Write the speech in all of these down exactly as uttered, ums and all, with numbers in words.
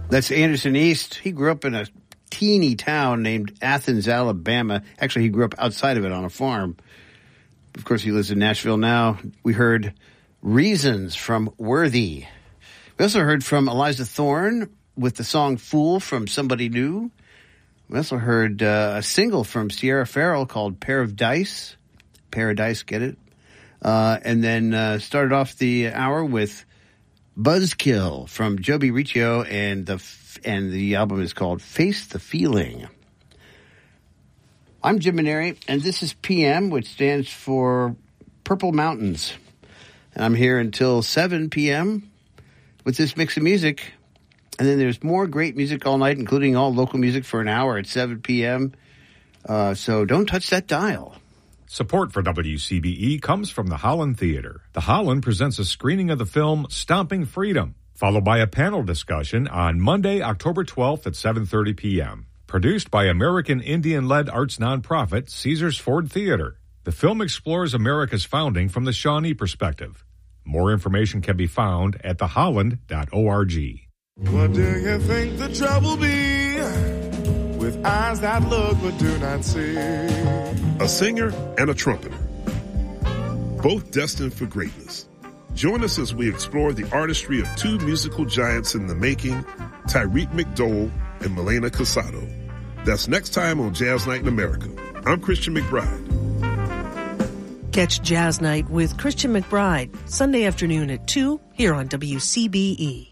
That's Anderson East. He grew up in a teeny town named Athens, Alabama. Actually, he grew up outside of it on a farm. Of course, he lives in Nashville now. We heard Reasons from Worthy. We also heard from Eliza Thorne with the song Fool from Somebody New. We also heard uh, a single from Sierra Farrell called Pair of Dice. Paradise, get it? Uh, and then uh, started off the hour with Buzzkill from Joby Riccio, and the f- and the album is called Face the Feeling. I'm Jim Maneri, and this is P M, which stands for Purple Mountains. And I'm here until seven p.m. with this mix of music. And then there's more great music all night, including all local music for an hour at seven p.m. Uh, so don't touch that dial. Support for W C B E comes from the Holland Theater. The Holland presents a screening of the film Stomping Freedom, followed by a panel discussion on Monday, October twelfth at seven thirty p.m. Produced by American Indian-led arts nonprofit Caesars Ford Theater. The film explores America's founding from the Shawnee perspective. More information can be found at the holland dot org. What do you think the trouble be with eyes that look but do not see? A singer and a trumpeter, both destined for greatness. Join us as we explore the artistry of two musical giants in the making, Tyreek McDowell and Milena Casado. That's next time on Jazz Night in America. I'm Christian McBride. Catch Jazz Night with Christian McBride, Sunday afternoon at two, here on W C B E.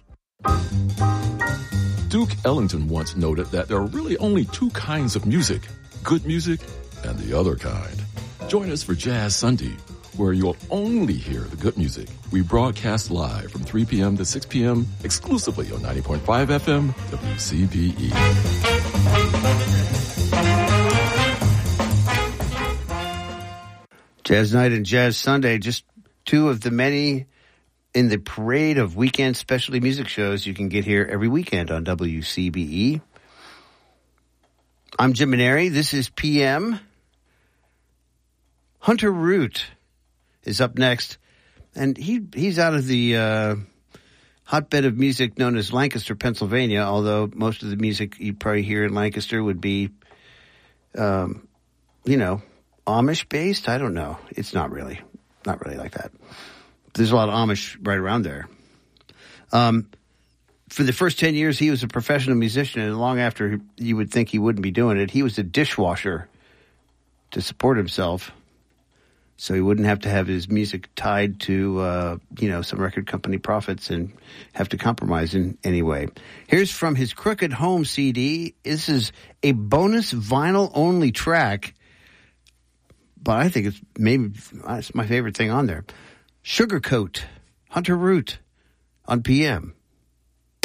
Duke Ellington once noted that there are really only two kinds of music, good music and the other kind. Join us for Jazz Sunday, where you'll only hear the good music. We broadcast live from three p.m. to six p.m. exclusively on ninety point five F M W C B E. Jazz Night and Jazz Sunday, just two of the many in the parade of weekend specialty music shows you can get here every weekend on W C B E. I'm Jim Maneri. This is P M. Hunter Root is up next, and he he's out of the uh, hotbed of music known as Lancaster, Pennsylvania, although most of the music you probably hear in Lancaster would be, um, you know, Amish-based. I don't know. It's not really. Not really like that. There's a lot of Amish right around there. Um, for the first ten years, he was a professional musician, and long after you would think he wouldn't be doing it, he was a dishwasher to support himself, so he wouldn't have to have his music tied to, uh, you know, some record company profits and have to compromise in any way. Here's from his Crooked Home C D. This is a bonus vinyl-only track, but I think it's maybe it's my favorite thing on there. Sugarcoat, Hunter Root on P M.